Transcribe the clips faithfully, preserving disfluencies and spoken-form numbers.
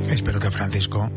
Espero que Francisco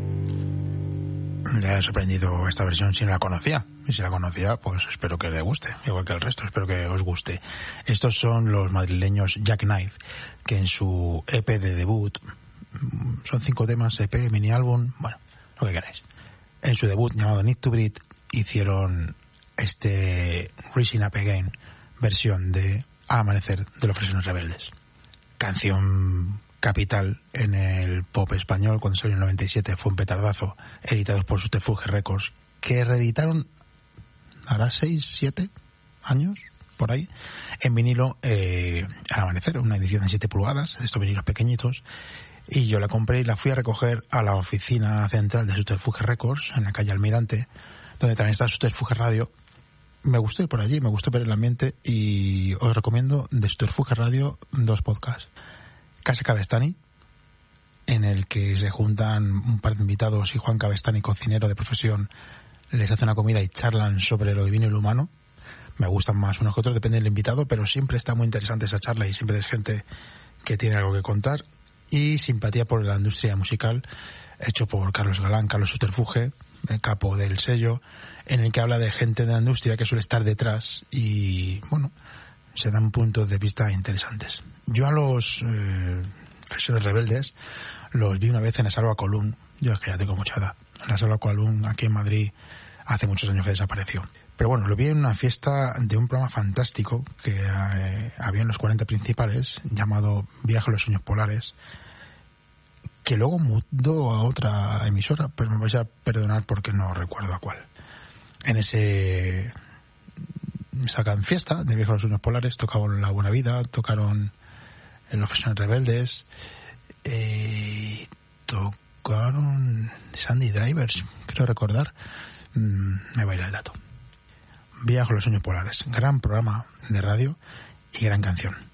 le haya sorprendido esta versión si no la conocía. Y si la conocía, pues espero que le guste, igual que el resto, espero que os guste. Estos son los madrileños Jackknife, que en su E P de debut, son cinco temas, E P, mini álbum, bueno, lo que queráis. En su debut llamado Need to Breathe, hicieron este Rising Up Again, versión de Al amanecer de los Fresones Rebeldes. Canción capital en el pop español, cuando salió en el noventa y siete, fue un petardazo, editados por Subterfuge Records, que reeditaron, hará seis, siete años, por ahí, en vinilo eh, Al amanecer, una edición de siete pulgadas, de estos vinilos pequeñitos, y yo la compré y la fui a recoger a la oficina central de Subterfuge Records, en la calle Almirante, donde también está Subterfuge Radio. Me gustó ir por allí, me gustó ver el ambiente, y os recomiendo de Subterfuge Radio dos podcasts. Casa Cabestany, en el que se juntan un par de invitados y Juan Cabestany, cocinero de profesión, les hace una comida y charlan sobre lo divino y lo humano. Me gustan más unos que otros, depende del invitado, pero siempre está muy interesante esa charla y siempre es gente que tiene algo que contar. Y Simpatía por la industria musical, hecho por Carlos Galán, Carlos Subterfuge, el capo del sello, en el que habla de gente de la industria que suele estar detrás y, bueno, se dan puntos de vista interesantes. Yo a los eh, Fresones Rebeldes los vi una vez en la Salva Colón. Yo es que ya tengo mucha edad. En la Salva Colón, aquí en Madrid, hace muchos años que desapareció. Pero bueno, lo vi en una fiesta de un programa fantástico que eh, había en los cuarenta principales, llamado Viaje a los Sueños Polares, que luego mudó a otra emisora, pero me vais a perdonar porque no recuerdo a cuál. En ese... sacan fiesta de Viaje a los Sueños Polares, tocaron La Buena Vida, tocaron Los Fresones Rebeldes, eh, tocaron Sandy Drivers, creo recordar, mm, me va a ir el dato. Viaje a los Sueños Polares, gran programa de radio y gran canción.